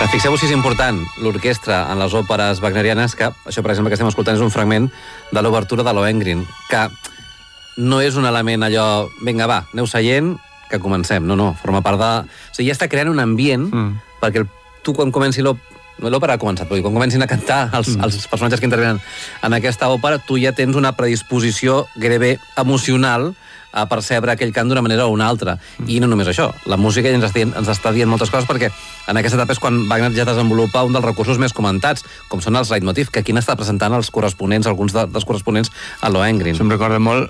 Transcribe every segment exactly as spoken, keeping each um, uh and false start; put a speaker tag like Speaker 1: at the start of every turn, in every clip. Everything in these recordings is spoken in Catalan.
Speaker 1: Fixeu-vos si és important l'orquestra en les òperes wagnerianes, que això, per exemple, que estem escoltant és un fragment de l'obertura de Lohengrin, que no és un element allò, vinga, va, aneu seient, que comencem. No, no, forma part de... O sigui, ja està creant un ambient mm. perquè el, tu, quan comenci l'òpera, l'òpera ha començat, però quan comencin a cantar els, mm. els personatges que intervenen en aquesta òpera, tu ja tens una predisposició gairebé emocional a percebre aquell cant d'una manera o una altra. Mm. I no només això, la música ja ens està, dient, ens està dient moltes coses, perquè en aquesta etapa és quan Wagner ja desenvolupa un dels recursos més comentats, com són els leitmotiv, que aquí n'està presentant els corresponents, alguns de, dels corresponents a Lohengrin.
Speaker 2: Això em recorda molt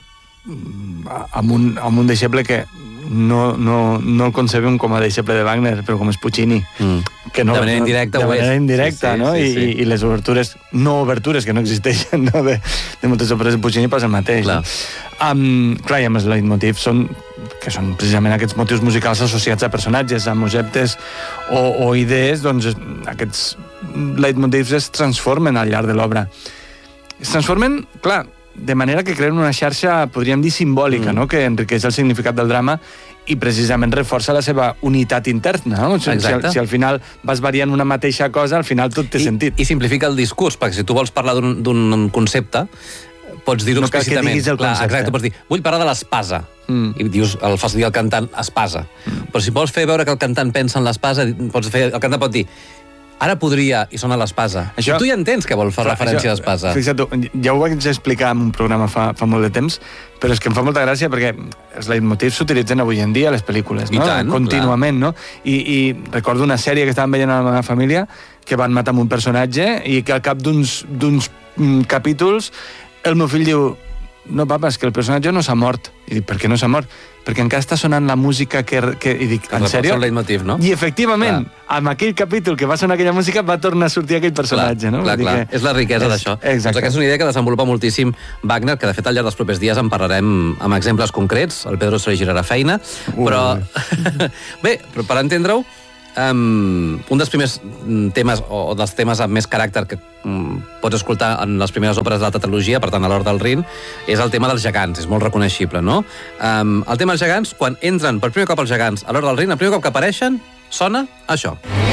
Speaker 2: amb un, amb un deixeble que no, no, no el concebem com a deixeble de Wagner, però com és Puccini. Mm. Que no,
Speaker 1: de manera indirecta
Speaker 2: de
Speaker 1: ho és.
Speaker 2: De manera indirecta, sí, sí, no? Sí, sí. I, I les obertures, no obertures, que no existeixen, no? De, de moltes òperes de Puccini passa el mateix. Clar. No? Um, clar, i amb els leitmotivs són, que són precisament aquests motius musicals associats a personatges, a objectes o, o idees, doncs aquests leitmotivs es transformen al llarg de l'obra. Es transformen, clar, de manera que creen una xarxa, podríem dir, simbòlica, mm. no? Que enriqueix el significat del drama i precisament reforça la seva unitat interna. No? Si, si, al, si al final vas variant una mateixa cosa, al final tot té
Speaker 1: I,
Speaker 2: sentit.
Speaker 1: I simplifica el discurs, perquè si tu vols parlar d'un concepte, pots dir-ho
Speaker 2: no explícitament. No cal que diguis el
Speaker 1: Clar,
Speaker 2: concepte.
Speaker 1: Exacte, pots dir, vull parlar de l'espasa. Mm. I dius, el fas dir al cantant espasa. Mm. Però si vols fer veure que el cantant pensa en l'espasa, pots fer, el cantant pot dir, ara podria, i sona l'espasa. Això, I tu ja entens que vol fer referència a l'espasa.
Speaker 2: Fixa't, ja ho vaig explicar en un programa fa, fa molt de temps, però és que em fa molta gràcia perquè els leitmotivs s'utilitzen avui en dia a les pel·lícules, no?
Speaker 1: Tant,
Speaker 2: contínuament,
Speaker 1: clar.
Speaker 2: No? I, I recordo una sèrie que estàvem veient a la meva família que van matar un personatge i que al cap d'uns mm, capítols el meu fill diu, no, papa, és que el personatge no s'ha mort. I dic, per què no s'ha mort? Perquè encara està sonant la música que... que... I dic, en sèrio?
Speaker 1: El leitmotiv, no?
Speaker 2: I efectivament, clar. Amb aquell capítol que va sonar aquella música va tornar a sortir aquell personatge,
Speaker 1: clar,
Speaker 2: no?
Speaker 1: Clar, clar, és la riquesa d'això. Doncs aquesta és una idea que desenvolupa moltíssim Wagner, que de fet al llarg dels propers dies en parlarem amb exemples concrets, el Pedro se li girarà feina, però... Bé, però per entendre-ho, Um, un dels primers temes, o dels temes amb més caràcter que um, pots escoltar en les primeres òperes de l'alta trilogia, per tant a l'Hort del Rin, és el tema dels gegants, és molt reconeixible, no? Um, el tema dels gegants, quan entren per primer cop els gegants a l'Hort del Rin, el primer cop que apareixen, sona això.